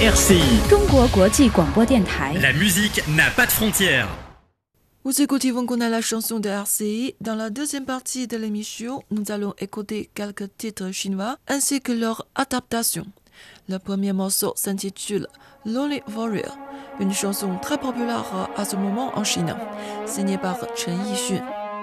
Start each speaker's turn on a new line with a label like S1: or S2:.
S1: RCI.
S2: 中国国际广播电台。
S1: La musique n'a pas de frontières.
S3: Vous écoutez Vanguna, la chanson de RCI. Dans la deuxième partie de l'émission, nous allons écouter quelques titres chinois ainsi que leur adaptation. Le premier morceau s'intitule Lonely Warrior, une chanson très populaire à ce moment en Chine, signée par Chen Yixun.